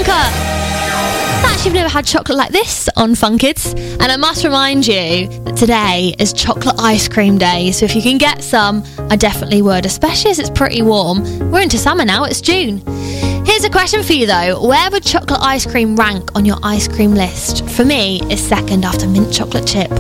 You've never had chocolate like this on Fun Kids, and I must remind you that today is chocolate ice cream day, so if you can get some, I definitely would, especially as it's pretty warm. We're into summer now, it's June. Here's a question for you though: where would chocolate ice cream rank on your ice cream list? For me, it's second after mint chocolate chip.